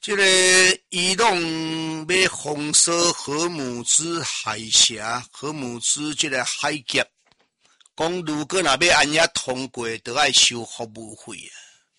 这个伊拢要封锁荷姆兹海峡，荷姆兹这个海峡，讲如果若要安遐通过，就要收服务费啊。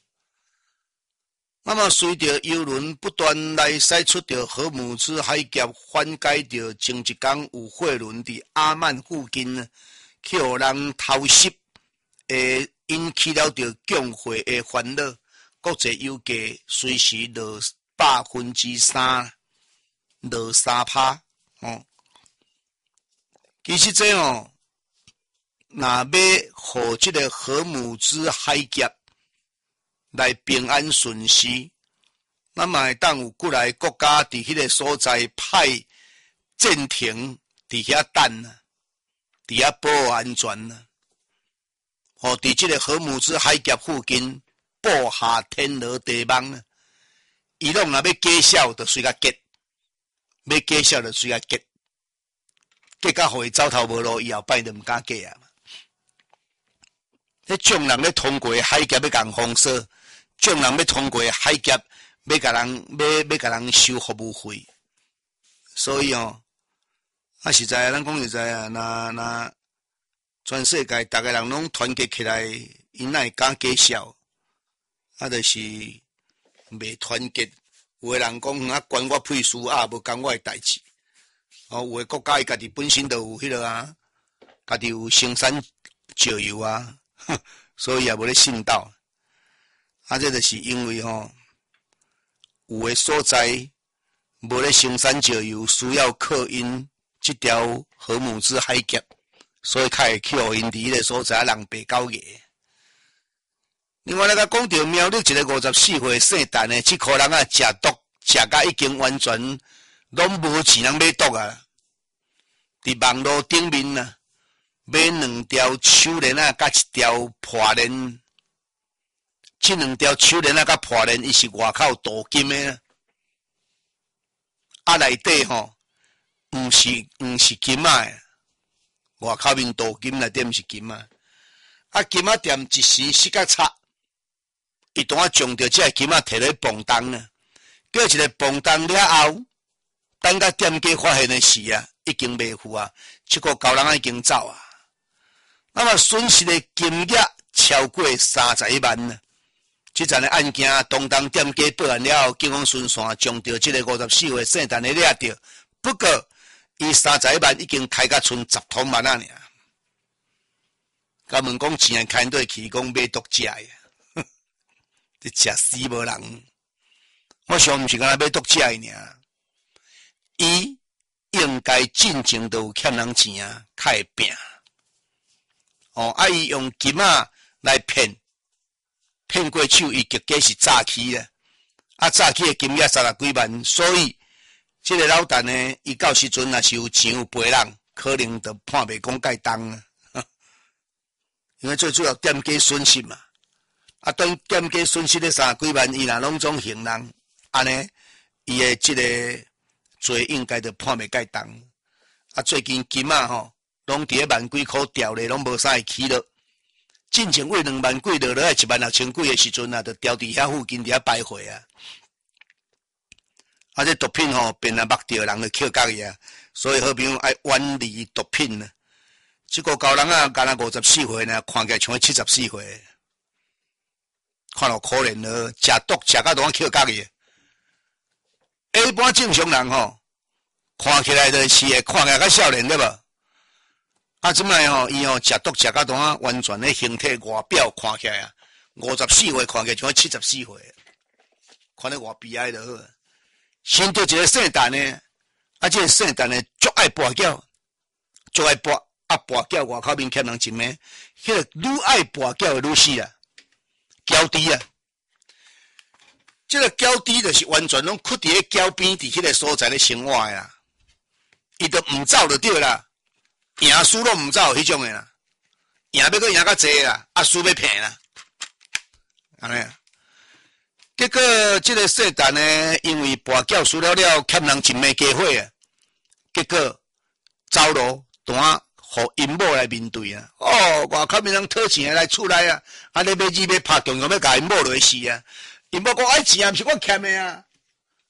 那么随着油轮不断来驶出着荷姆兹海峡，反解着前一天有货轮伫阿曼附近去互人偷袭，引起了着供货的烦恼，国际油价随时落3%，落3%哦。其实这若要互这个荷姆兹海峡来平安顺遂，那么会当有过来国家伫迄个所在派舰艇伫遐等啊，伫遐保护安全啊。伫这个荷姆兹海峡附近布下天罗地网啊，伊拢若要减少，就随甲结；要减少，就随甲结。结甲互伊走头无路，以后摆就毋敢结啊嘛。迄众人咧通过海峡要甲人封锁。众人要通过海峡，要甲人收服务费，所以实在咱讲实在啊，那全世界逐个人拢团结起来，因哪会敢减少？就是袂团结。有个人讲关我屁事啊，无干我的代志。有个国家伊家己本身就有迄个啊，家己有生产石油啊，所以也无咧信道。这就是因为有的所在无咧生产石油，需要靠因这条荷姆兹海峡，所以才会去互因伫迄个所在人白交易。另外，咱讲到苗栗一个54岁姓陈的，这颗人食毒，食甲已经完全拢无钱通买毒啊！伫网络顶面啊，买2条手链啊，甲1条破链。这2条手链啊，甲破链，伊是外口镀金的啊，内底毋是金啊，外口面镀金，内底毋是金啊。啊，金啊店一时失甲差，伊当啊将着这金啊摕来磅重啊，叫一个磅重了后，等甲店家发现的时啊，已经卖赴啊，这个高人已经走啊。那么损失的金额超过31万啊。这阵的案件，东东店家报案了后，警方顺线将着这个54岁姓陈的抓着。不过，伊31万已经开甲剩10通万啊尔。甲问讲钱开倒去，讲买毒食的，你食死无人。我想毋是敢若买毒食的尔，伊应该真正都有欠人钱啊，较会拼。伊用金仔来骗过手，伊结果是诈欺的，诈欺的金额30几万，所以这个老陈呢，伊到时阵若是有钱有赔人，可能就判袂讲介重啊，因为最主要店家损失嘛，当店家损失的30几万，伊若拢总行人，安尼伊的这个罪应该就判袂介重。最近金仔拢伫1万几块掉咧，拢无啥会起落。进前为2万几落来16000几的时阵啊，就掉伫遐附近伫遐徘徊啊。这毒品变啊，目着人就捡角去啊，所以好朋友爱远离毒品啊。这个高人啊，敢若54岁呢，看起来像74岁，看落可怜了，食毒食到都捡角去。一般正常人看起来就是会看起来较少年对无？即摆伊食毒食到当完全的形体外表看起来啊，54岁看起来像74岁，看得偌悲哀就好。先对一个姓陈呢，这个姓陈呢足爱跋筊，足爱跋跋筊外口面欠人情呢，迄个愈爱跋筊的愈死啊，娇滴啊。这个娇滴就是完全拢屈伫咧娇边，伫迄个所在咧生活的啦，伊都毋走就对啦。赢输拢毋走，迄种诶啦，赢要阁赢较济啦，输要骗啦，安尼。结果这个姓陈呢，因为跋筊输了欠人一枚家伙啊，结果走路单互因某来面对啊。外口面人讨钱来厝内啊，你要拍中央要甲因某落死啊。因某讲钱啊，毋是我欠诶啊，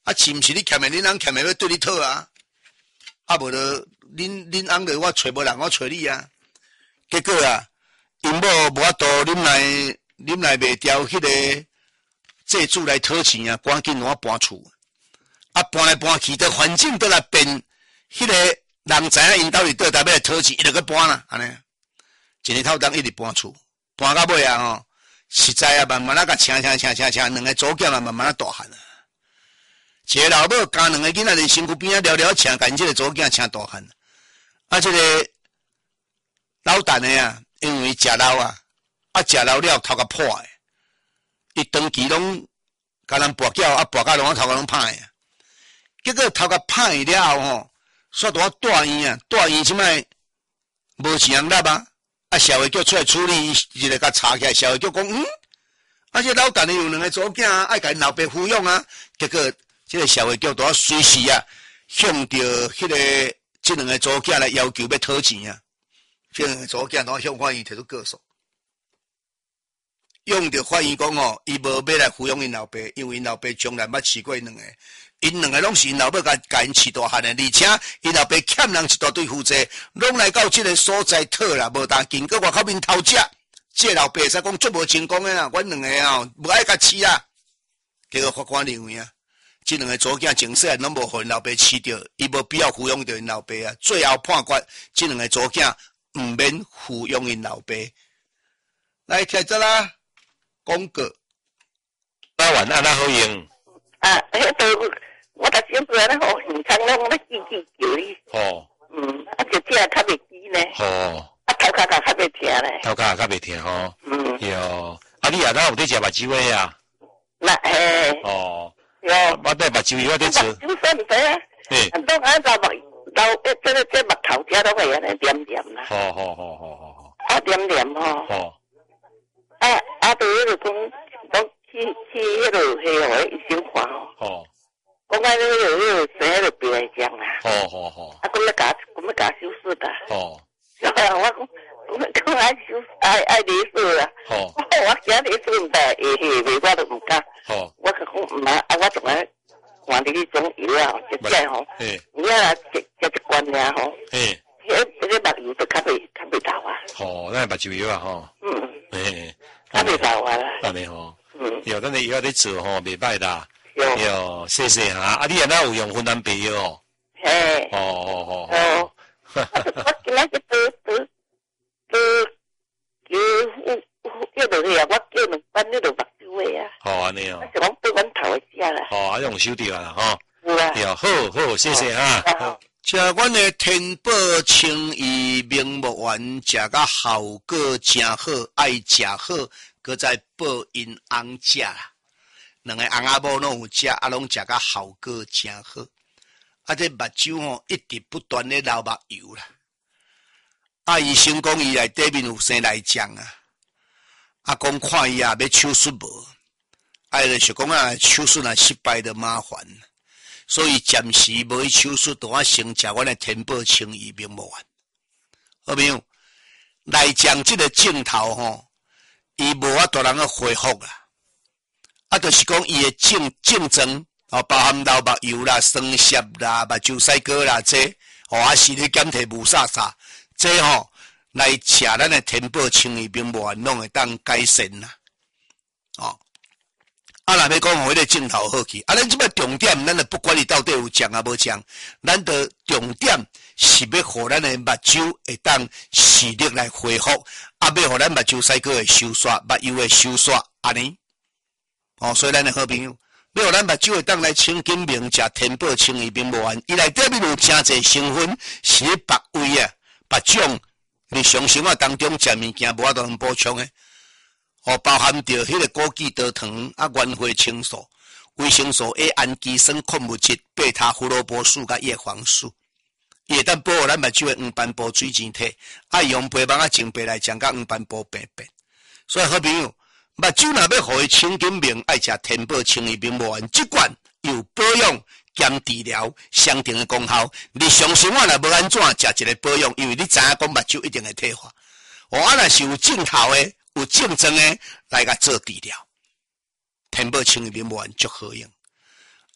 啊，是毋是你欠的，恁翁欠的要对你讨啊？啊，无就恁翁就我找无人，我找你啊。结果啊，因某无法度啉来袂掉迄个债主来讨钱啊，赶紧我搬厝。啊，搬来搬去，的环境都来变，迄个人知影因兜里倒台要来讨钱，伊就去搬啦，安尼。一日透当一直搬厝，搬到尾啊吼，实在啊，慢慢啊甲请，两个祖囝啊慢慢啊大汉啊。一个老母加两个囡仔伫身躯边啊，聊请，甲因这个祖囝请大汉。啊，这个老蛋的啊，因为食老啊，食老了头壳破诶，伊长期拢甲人跋筊，跋到拢头壳拢歹啊。结果头壳歹了后吼，煞到大院啊，大院即摆无钱人纳啊，社会局出来处理，一个甲查起来，社会局讲这老蛋的有两个祖囝啊，爱甲因老爸抚养啊，结果这个社会局都要随时啊，向着迄个这两个祖囝来要求要讨钱啊，这两个祖囝都要向法院提出告诉，用着法院讲伊无要来抚养因老爸，因为因老爸从来捌饲过因两个。因两个拢是因老爸甲因饲大汉的，而且因老爸欠人一大堆负债，拢来到这个所在讨啦，无当经过外口面偷食，这老爸使讲足无成功的啦，阮两个无爱甲饲啦。结果法官认为啊，这两个祖囝前世拢无互因老爸饲着，伊无必要抚养着因老爸啊。最后判决这两个祖囝毋免抚养因老爸。来，听着啦，公告。 那晚安那好用啊，迄都。我逐小时咧，互现场拢咧叽叽叫你。 吼。 就这较袂记呢。 吼。 头壳较袂听咧。 头壳较袂听吼。哟。你也哪有在食目睭的啊？ 那嘿。 哦。 哟。 我对目睭油我在吃。 目睭算唔知啊。都按照这目头家都会安尼点点啦。 好。 点点吼。 吼。 对迄个讲去迄个黑河医生看吼。 吼。 讲迄个生迄个病来讲啦。 好。 讲要甲手术的。 好。 我讲爱手爱理术啦。 好。 我惊理术唔得，袂我都唔敢。 好。 我讲唔啊，我仲爱换你迄种药啊，一只吼。你啊，食一罐尔吼。迄个目油都较袂透啊。 好，咱目睭油啊吼。 较袂透啊啦。 安尼吼。有咱的药在做吼，袂歹啦。哟，谢谢哈。你哪有用芬兰白药哦？ 嘿。 哦。 我今仔日叫落去啊！我叫两班迄落目睭的啊。 好安尼哦。 我是讲对阮头的食啦。 好，用收着啦吼。 有啊。 哟，好，谢谢哈。 食阮的天宝清怡明目丸，食甲效果真好，爱食好，搁再报因翁食啦。两个翁仔某拢有食，拢食甲效果真好。这目睭吼一直不断咧流目油啦。医生讲伊内底面有生内障啊，讲看伊要手术无，就是讲手术失败就麻烦，所以暂时无去手术，就先食阮的天宝清怡明目丸。好朋友，内障这个镜头吼，伊无法度通去恢复啦。就是讲伊的症状，包含流目油啦、酸涩啦、目睭屎膏啦，这视力减退无啥，这来吃咱的天宝清怡明目丸，拢会当改善啦。若要讲互迄个镜头好去，咱即摆重点，咱就不管你到底有降啊无降，咱的重点是要互咱的目睭会当视力来恢复，要互咱目睭屎膏会收煞，目油会收煞，安尼。所以咱的好朋友，要互咱目睭会当来清金明食天宝清怡明目丸，伊内底面有真侪成分是咧别位啊、别种日常生活当中食物件无法度通补充的。包含着迄个枸杞豆糖、原花青素、维生素 A、氨基酸、矿物质、贝塔胡萝卜素、叶黄素，伊会当保护咱目睭的黄斑部水晶体，用白芒净白来将甲黄斑部病变。所以好朋友，目睭若要互伊清金明，爱食天宝清怡明目丸，即款有保养兼治疗相同的功效。日常生活若无安怎食一个保养，因为你知影讲目睭一定会退化。若是有镜头的。有症状的来甲做治疗，天宝清怡明目丸足好用。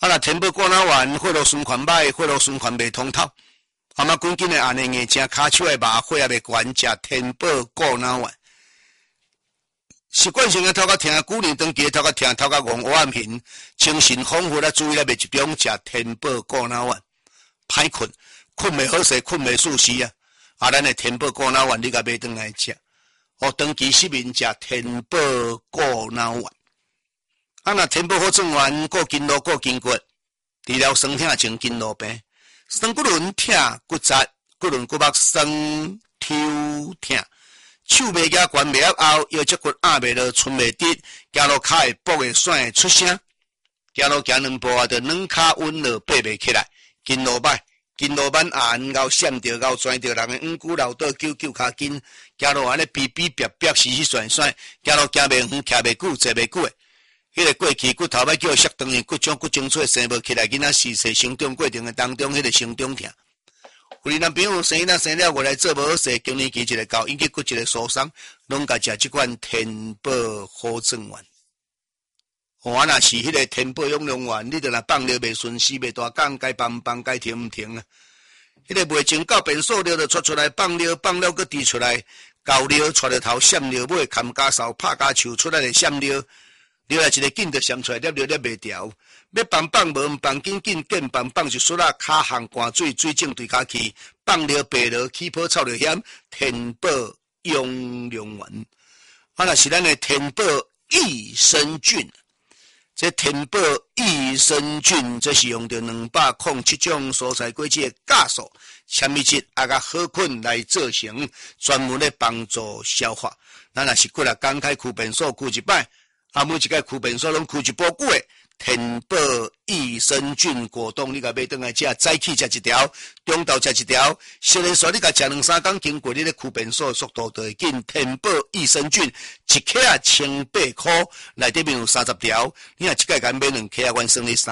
那天宝过脑丸，血路循环歹，血路循环袂通透。嘛赶紧的按呢硬正骹手的麻血也袂悬，食天宝过脑丸。习惯性的头壳疼，古年长期头壳疼，头壳戆黑暗形，精神丰富啦，注意力袂集中，食天宝过脑丸。歹困，困袂好势，困袂舒适啊！咱的天宝过脑丸，你甲买转来食。长期失眠食天宝过脑丸。若天宝好转丸，过筋络，过筋骨，治疗酸痛症、筋络病。酸骨轮疼、骨折、骨轮骨膜酸、抽痛，手袂举悬袂压后，腰脊骨压袂落，寸袂直，行路骹会跛会甩会出声，行路行两步啊，就软骹稳落，爬袂起来，筋络歹，筋络慢按，后闪着，后拽着人的五骨老倒，揪骹筋，行路安尼逼逼逼逼，死死甩甩，行路行袂远，徛袂久，坐袂久诶。迄个过去骨头要叫摔断的骨种骨精髓生无起来，囡仔时势成长过程的当中，迄个成长痛。有的男朋友生了回来做无好势，更年期一个到，引起骨一个受伤，拢甲食即款天宝好转丸。若是迄个天宝养龙丸，你着若放尿袂顺时，袂大讲，该放该停毋停啊。迄个袂前到便所尿着出来，放了佫滴出来，高尿出着头，闪尿尾，砍家扫，拍家树出来的闪尿。尿来一个紧就闪出来，尿袂调。要放无，放紧见放就输啦，骹项寒水，水肿对骹去，放尿白落，起泡臭着险。天宝养龙丸，若是咱的天宝益生菌。这天宝益生菌，这是用着207种蔬菜果子的酵素、纤维质甲好菌来做成，专门咧帮助消化。咱若是过来刚开驱便所驱一摆，每一个驱便所拢驱一波久诶。天宝益生菌果冻，你甲买转来食，早起食一条，中昼食一条，虽然说你甲食2-3天，经过你咧驱便所速度就会紧。天宝益生菌一克1,800块，内底面有30条，你若一届敢买2克原算你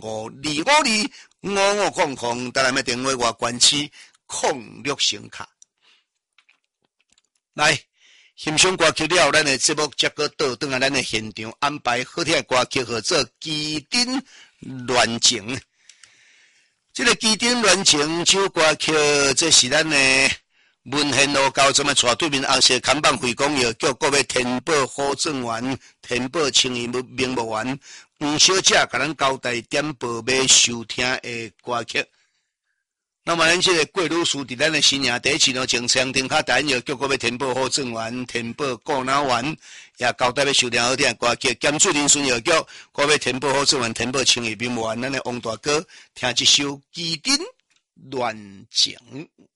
3,500，2525500，当然要电话外关市06声卡来。欣赏歌曲了，咱的节目才个倒转来咱的现场安排好听的歌曲，合作《基丁恋情》。这个《基丁恋情》这首歌曲，这是咱的文献路高中的带对面红色看板会讲药叫各位天宝好转丸、天宝清益明目丸。黄小姐甲咱交代点播要收听的歌曲。那么咱这个贵女士伫咱的新营第一市场前商店卡单药叫各位天宝好转丸、天宝过脑丸，也交代要收听好听的歌曲。咸水人参药叫各位天宝好转丸、天宝清益明目丸，咱的王大哥听一首《基丁恋情》。